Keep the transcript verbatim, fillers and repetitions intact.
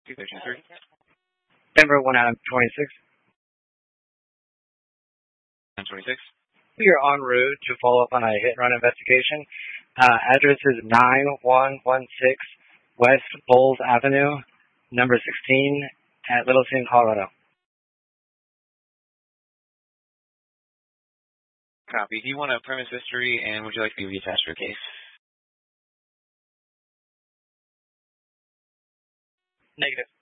Station three. Denver one out of twenty-six. ten twenty-six. We are en route to follow up on a hit and run investigation. Uh, address is nine one one six West Bowles Avenue, number sixteen at Littleton, Colorado. Copy. Do you want a premise history, and would you like to be attached to a case? Negative.